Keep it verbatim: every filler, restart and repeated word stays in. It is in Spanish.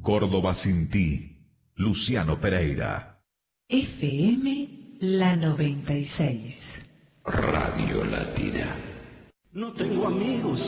Córdoba sin ti, Luciano Pereira. F M La noventa y seis. Radio Latina. No tengo amigos